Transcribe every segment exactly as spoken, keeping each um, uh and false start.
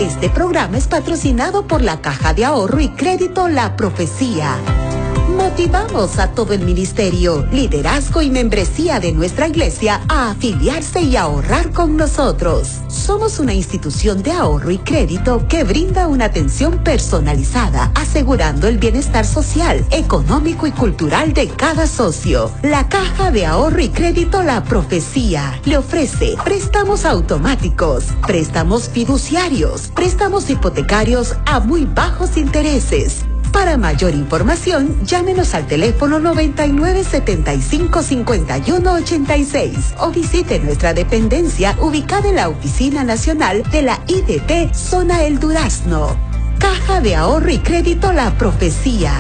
Este programa es patrocinado por la Caja de Ahorro y Crédito La Profecía. Motivamos a todo el ministerio, liderazgo y membresía de nuestra iglesia a afiliarse y ahorrar con nosotros. Somos una institución de ahorro y crédito que brinda una atención personalizada, asegurando el bienestar social, económico y cultural de cada socio. La Caja de Ahorro y Crédito La Profecía le ofrece préstamos automáticos, préstamos fiduciarios, préstamos hipotecarios a muy bajos intereses. Para mayor información, llámenos al teléfono noventa y nueve setenta y cinco cincuenta y uno ochenta y seis o visite nuestra dependencia ubicada en la Oficina Nacional de la I D T Zona El Durazno. Caja de Ahorro y Crédito La Profecía.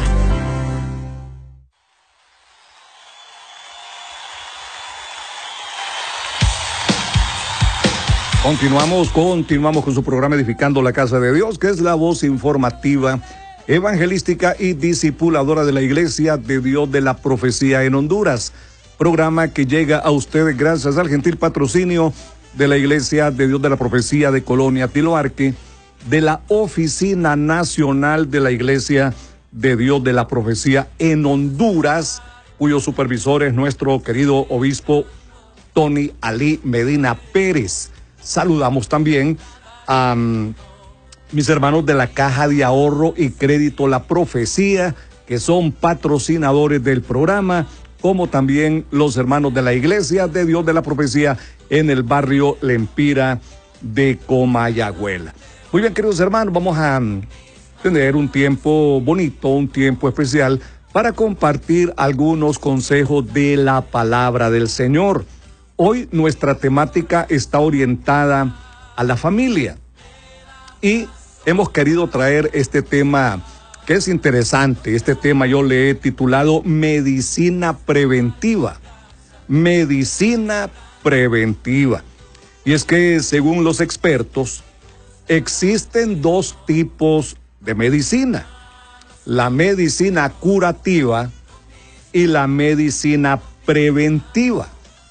Continuamos, continuamos con su programa Edificando la Casa de Dios, que es la voz informativa, evangelística y discipuladora de la Iglesia de Dios de la Profecía en Honduras. Programa que llega a ustedes gracias al gentil patrocinio de la Iglesia de Dios de la Profecía de Colonia Tiloarque, de la Oficina Nacional de la Iglesia de Dios de la Profecía en Honduras, cuyo supervisor es nuestro querido obispo Tony Ali Medina Pérez. Saludamos también a um, mis hermanos de la Caja de Ahorro y Crédito La Profecía, que son patrocinadores del programa, como también los hermanos de la Iglesia de Dios de la Profecía en el barrio Lempira de Comayagüela. Muy bien, queridos hermanos, vamos a tener un tiempo bonito, un tiempo especial para compartir algunos consejos de la palabra del Señor. Hoy nuestra temática está orientada a la familia y hemos querido traer este tema que es interesante. Este tema yo le he titulado Medicina Preventiva. Medicina Preventiva. Y es que según los expertos, existen dos tipos de medicina. La medicina curativa y la medicina preventiva.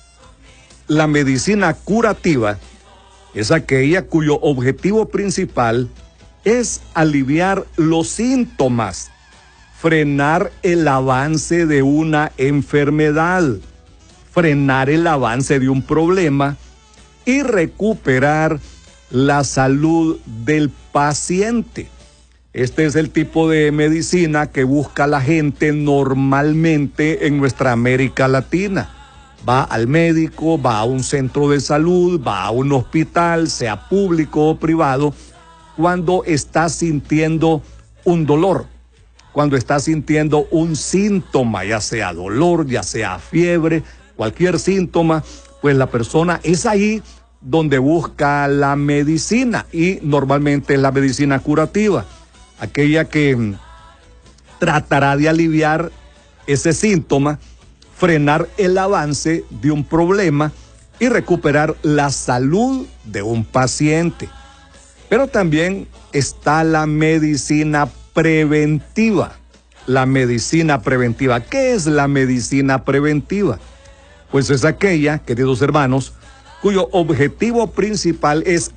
La medicina curativa es aquella cuyo objetivo principal es aliviar los síntomas, frenar el avance de una enfermedad, frenar el avance de un problema y recuperar la salud del paciente. Este es el tipo de medicina que busca la gente normalmente en nuestra América Latina. Va al médico, va a un centro de salud, va a un hospital, sea público o privado, cuando está sintiendo un dolor, cuando está sintiendo un síntoma, ya sea dolor, ya sea fiebre, cualquier síntoma, pues la persona es ahí donde busca la medicina, y normalmente es la medicina curativa, aquella que tratará de aliviar ese síntoma, frenar el avance de un problema y recuperar la salud de un paciente. Pero también está la medicina preventiva. La medicina preventiva. ¿Qué es la medicina preventiva? Pues es aquella, queridos hermanos, cuyo objetivo principal es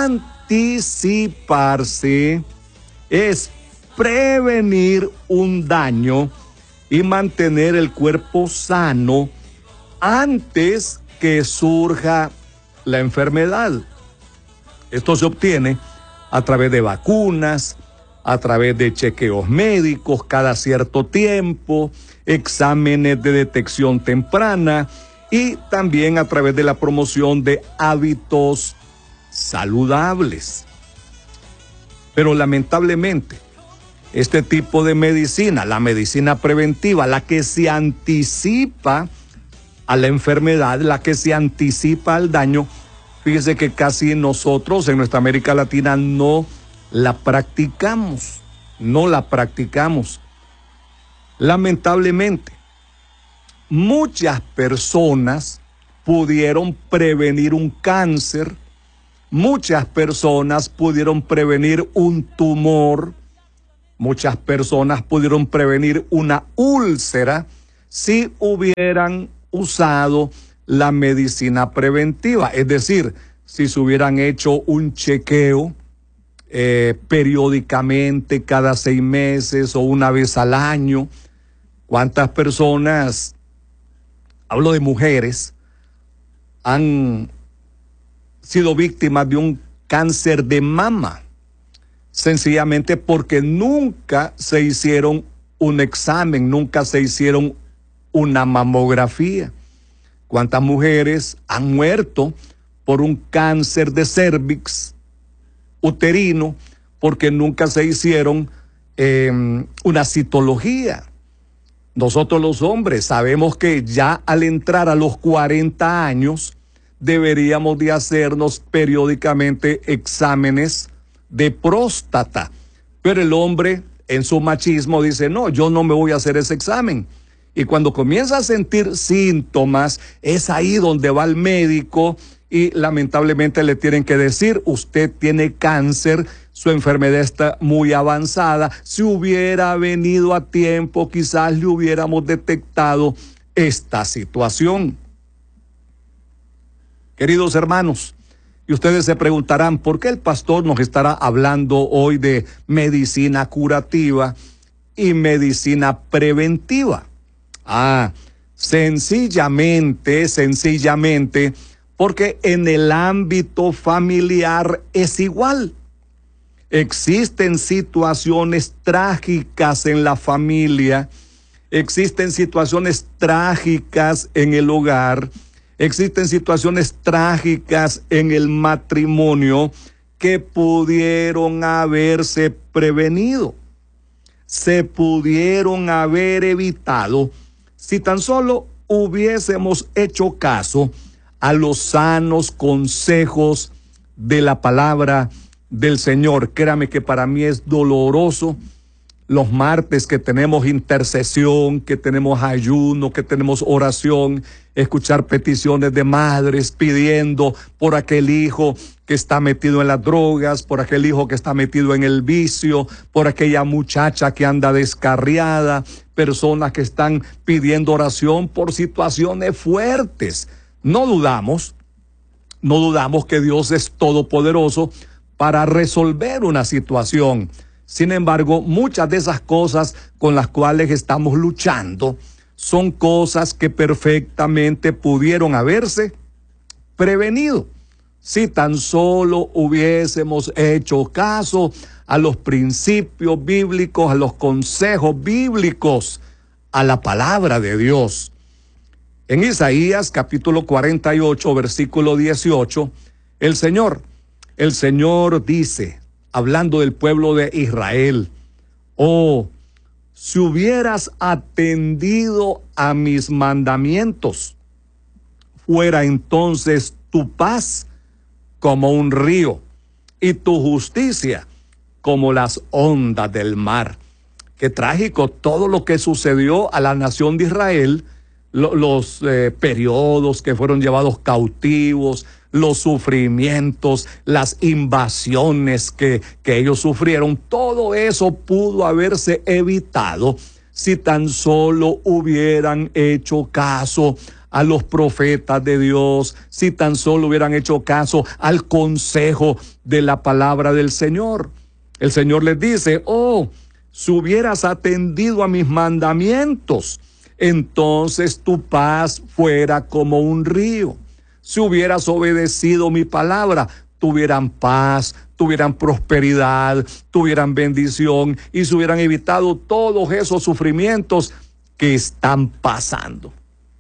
anticiparse, es prevenir un daño y mantener el cuerpo sano antes que surja la enfermedad. Esto se obtiene a través de vacunas, a través de chequeos médicos cada cierto tiempo, exámenes de detección temprana y también a través de la promoción de hábitos saludables. Pero lamentablemente, este tipo de medicina, la medicina preventiva, la que se anticipa a la enfermedad, la que se anticipa al daño, fíjese que casi nosotros en nuestra América Latina no la practicamos, no la practicamos. Lamentablemente, muchas personas pudieron prevenir un cáncer, muchas personas pudieron prevenir un tumor, muchas personas pudieron prevenir una úlcera si hubieran usado la medicina preventiva, es decir, si se hubieran hecho un chequeo eh, periódicamente, cada seis meses o una vez al año. ¿Cuántas personas, hablo de mujeres, han sido víctimas de un cáncer de mama? Sencillamente porque nunca se hicieron un examen, nunca se hicieron una mamografía. ¿Cuántas mujeres han muerto por un cáncer de cervix uterino porque nunca se hicieron eh, una citología? Nosotros los hombres sabemos que ya al entrar a los cuarenta años deberíamos de hacernos periódicamente exámenes de próstata, pero el hombre en su machismo dice, no, yo no me voy a hacer ese examen. Y cuando comienza a sentir síntomas, es ahí donde va al médico y lamentablemente le tienen que decir, usted tiene cáncer, su enfermedad está muy avanzada, si hubiera venido a tiempo, quizás le hubiéramos detectado esta situación. Queridos hermanos, y ustedes se preguntarán, ¿por qué el pastor nos estará hablando hoy de medicina curativa y medicina preventiva? Ah, sencillamente, sencillamente, porque en el ámbito familiar es igual. Existen situaciones trágicas en la familia, existen situaciones trágicas en el hogar, existen situaciones trágicas en el matrimonio que pudieron haberse prevenido, se pudieron haber evitado si tan solo hubiésemos hecho caso a los sanos consejos de la palabra del Señor. Créame que para mí es doloroso los martes que tenemos intercesión, que tenemos ayuno, que tenemos oración, escuchar peticiones de madres pidiendo por aquel hijo que está metido en las drogas, por aquel hijo que está metido en el vicio, por aquella muchacha que anda descarriada, personas que están pidiendo oración por situaciones fuertes. No dudamos, no dudamos que Dios es todopoderoso para resolver una situación. Sin embargo, muchas de esas cosas con las cuales estamos luchando son cosas que perfectamente pudieron haberse prevenido si tan solo hubiésemos hecho caso a los principios bíblicos, a los consejos bíblicos, a la palabra de Dios. En Isaías capítulo cuarenta y ocho, versículo dieciocho, el Señor, el Señor dice, hablando del pueblo de Israel, oh, si hubieras atendido a mis mandamientos, fuera entonces tu paz como un río y tu justicia como las ondas del mar. Qué trágico todo lo que sucedió a la nación de Israel, lo, los eh, periodos que fueron llevados cautivos, los sufrimientos, las invasiones que, que ellos sufrieron, todo eso pudo haberse evitado si tan solo hubieran hecho caso a los profetas de Dios, si tan solo hubieran hecho caso al consejo de la palabra del Señor. El Señor les dice, oh, si hubieras atendido a mis mandamientos, entonces tu paz fuera como un río. Si hubieras obedecido mi palabra, tuvieran paz, tuvieran prosperidad, tuvieran bendición y se hubieran evitado todos esos sufrimientos que están pasando.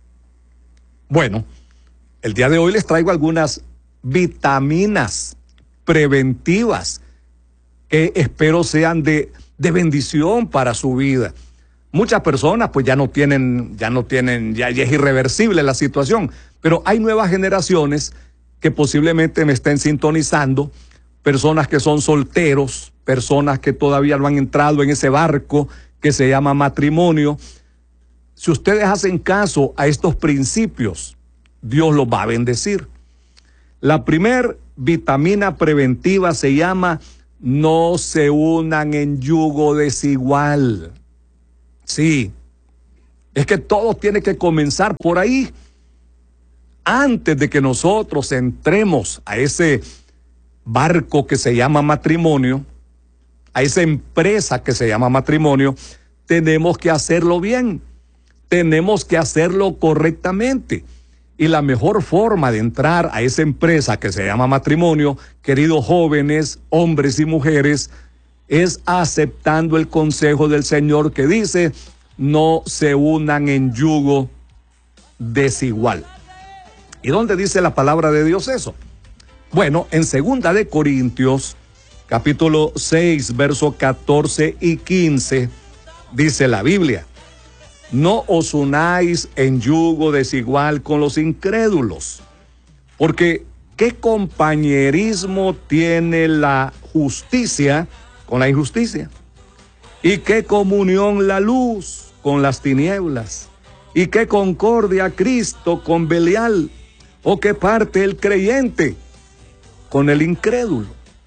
Bueno, el día de hoy les traigo algunas vitaminas preventivas que espero sean de, de bendición para su vida. Muchas personas pues ya no tienen, ya no tienen, ya, ya es irreversible la situación, pero hay nuevas generaciones que posiblemente me estén sintonizando, personas que son solteros, personas que todavía no han entrado en ese barco que se llama matrimonio. Si ustedes hacen caso a estos principios, Dios los va a bendecir. La primer vitamina preventiva se llama no se unan en yugo desigual. Sí, es que todo tiene que comenzar por ahí. Antes de que nosotros entremos a ese barco que se llama matrimonio, a esa empresa que se llama matrimonio, tenemos que hacerlo bien, tenemos que hacerlo correctamente. Y la mejor forma de entrar a esa empresa que se llama matrimonio, queridos jóvenes, hombres y mujeres, es aceptando el consejo del Señor que dice, no se unan en yugo desigual. ¿Y dónde dice la palabra de Dios eso? Bueno, en segunda de Corintios, capítulo seis, versos catorce y quince, dice la Biblia, no os unáis en yugo desigual con los incrédulos, porque ¿qué compañerismo tiene la justicia con la injusticia? ¿Y qué comunión la luz con las tinieblas? ¿Y qué concordia Cristo con Belial? ¿O qué parte el creyente con el incrédulo?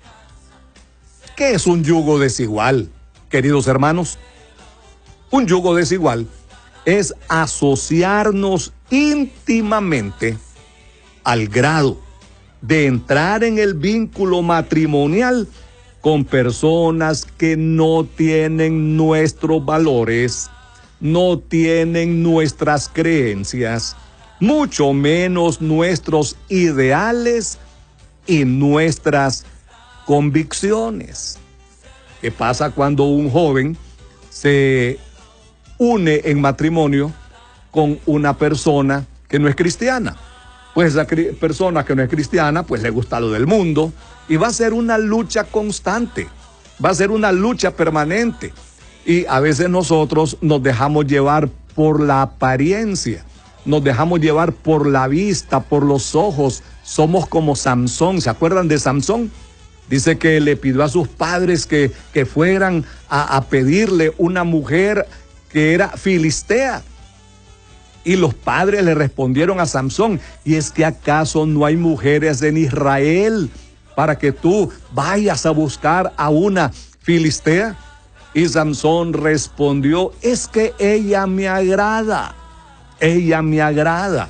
¿Qué es un yugo desigual, queridos hermanos? Un yugo desigual es asociarnos íntimamente al grado de entrar en el vínculo matrimonial con personas que no tienen nuestros valores, no tienen nuestras creencias, mucho menos nuestros ideales y nuestras convicciones. ¿Qué pasa cuando un joven se une en matrimonio con una persona que no es cristiana? Pues la cri- persona que no es cristiana, pues le gusta lo del mundo y va a ser una lucha constante, va a ser una lucha permanente. Y a veces nosotros nos dejamos llevar por la apariencia, nos dejamos llevar por la vista, por los ojos. Somos como Samson. ¿Se acuerdan de Samson? Dice que le pidió a sus padres que, que fueran a, a pedirle una mujer que era filistea. Y los padres le respondieron a Samson, ¿y es que acaso no hay mujeres en Israel para que tú vayas a buscar a una filistea? Y Samson respondió, es que ella me agrada, ella me agrada.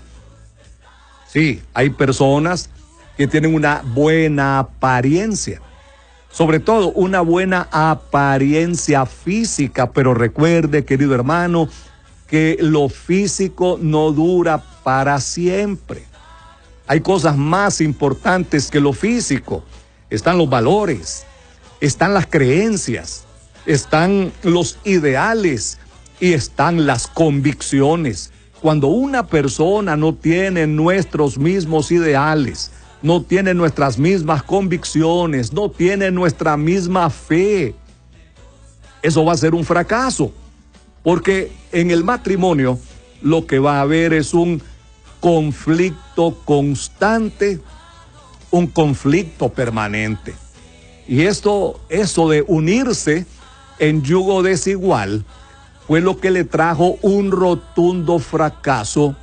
Sí, hay personas que tienen una buena apariencia, sobre todo una buena apariencia física, pero recuerde, querido hermano, que lo físico no dura para siempre. Hay cosas más importantes que lo físico. Están los valores, están las creencias, están los ideales y están las convicciones. Cuando una persona no tiene nuestros mismos ideales, no tiene nuestras mismas convicciones, no tiene nuestra misma fe, eso va a ser un fracaso. Porque en el matrimonio lo que va a haber es un conflicto constante, un conflicto permanente. Y esto, eso de unirse en yugo desigual fue lo que le trajo un rotundo fracaso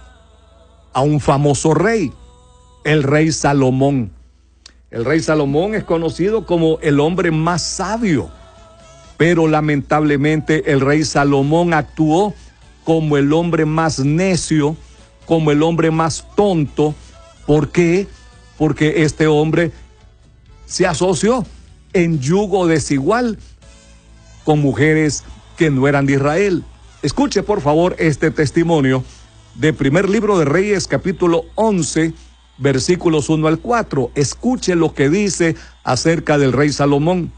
a un famoso rey, el rey Salomón. El rey Salomón es conocido como el hombre más sabio, pero lamentablemente el rey Salomón actuó como el hombre más necio, como el hombre más tonto. ¿Por qué? Porque este hombre se asoció en yugo desigual con mujeres que no eran de Israel. Escuche por favor este testimonio de primer libro de Reyes, capítulo once, versículos uno al cuatro. Escuche lo que dice acerca del rey Salomón.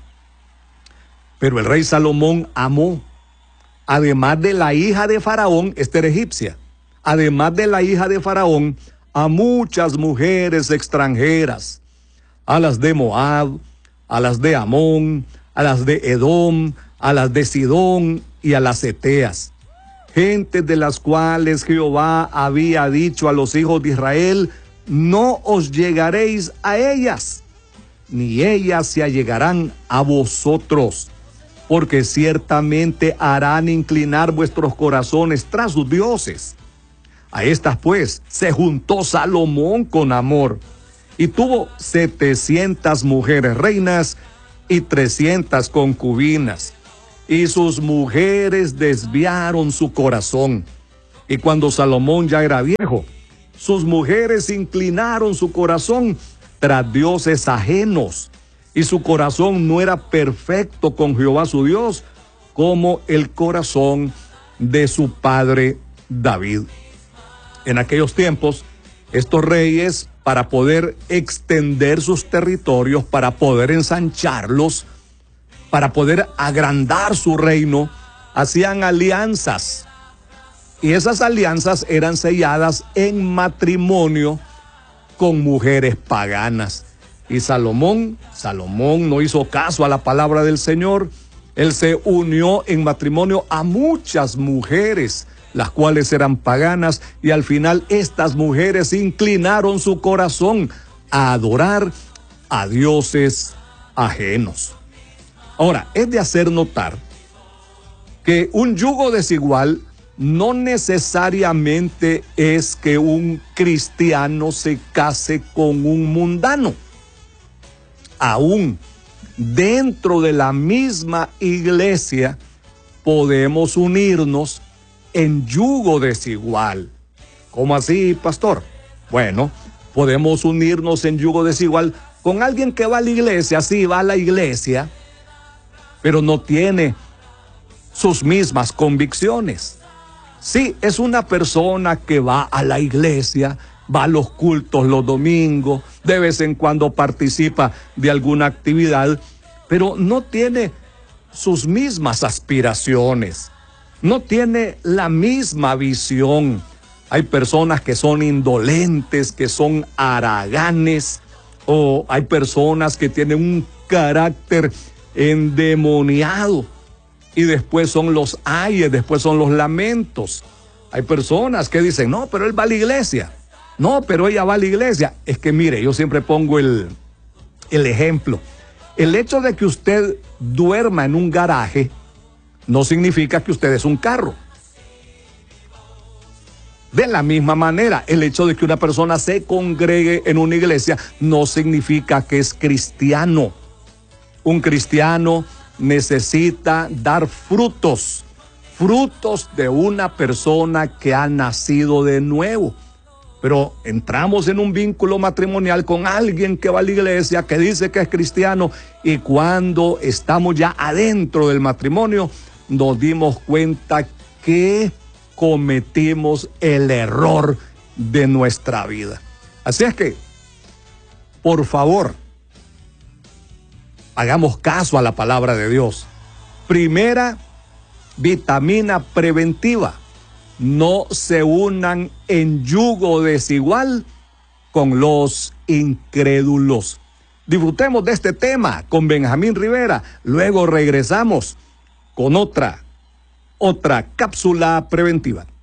Pero el rey Salomón amó, además de la hija de Faraón, esta era egipcia, además de la hija de Faraón, a muchas mujeres extranjeras, a las de Moab, a las de Amón, a las de Edom, a las de Sidón y a las Eteas, gentes de las cuales Jehová había dicho a los hijos de Israel, no os llegaréis a ellas, ni ellas se allegarán a vosotros, porque ciertamente harán inclinar vuestros corazones tras sus dioses. A estas pues se juntó Salomón con amor, y tuvo setecientas mujeres reinas y trescientas concubinas, y sus mujeres desviaron su corazón. Y cuando Salomón ya era viejo, sus mujeres inclinaron su corazón tras dioses ajenos, y su corazón no era perfecto con Jehová su Dios, como el corazón de su padre David. En aquellos tiempos, estos reyes, para poder extender sus territorios, para poder ensancharlos, para poder agrandar su reino, hacían alianzas. Y esas alianzas eran selladas en matrimonio con mujeres paganas. Y Salomón, Salomón no hizo caso a la palabra del Señor. Él se unió en matrimonio a muchas mujeres, las cuales eran paganas, y al final estas mujeres inclinaron su corazón a adorar a dioses ajenos. Ahora, es de hacer notar que un yugo desigual no necesariamente es que un cristiano se case con un mundano. Aún dentro de la misma iglesia podemos unirnos en yugo desigual. ¿Cómo así, pastor? Bueno, podemos unirnos en yugo desigual con alguien que va a la iglesia, sí, va a la iglesia, pero no tiene sus mismas convicciones. Sí, es una persona que va a la iglesia, va a los cultos los domingos, de vez en cuando participa de alguna actividad, pero no tiene sus mismas aspiraciones, no tiene la misma visión. Hay personas que son indolentes, que son haraganes, o hay personas que tienen un carácter endemoniado, y después son los ayes, después son los lamentos. Hay personas que dicen, no, pero él va a la iglesia, no, pero ella va a la iglesia. Es que mire, yo siempre pongo el, el ejemplo. El hecho de que usted duerma en un garaje no significa que usted es un carro. De la misma manera, el hecho de que una persona se congregue en una iglesia no significa que es cristiano. Un cristiano necesita dar frutos, frutos de una persona que ha nacido de nuevo. Pero entramos en un vínculo matrimonial con alguien que va a la iglesia, que dice que es cristiano, y cuando estamos ya adentro del matrimonio, nos dimos cuenta que cometimos el error de nuestra vida. Así es que, por favor, hagamos caso a la palabra de Dios. Primera vitamina preventiva: no se unan en yugo desigual con los incrédulos. Disfrutemos de este tema con Benjamín Rivera. Luego regresamos con otra, otra cápsula preventiva.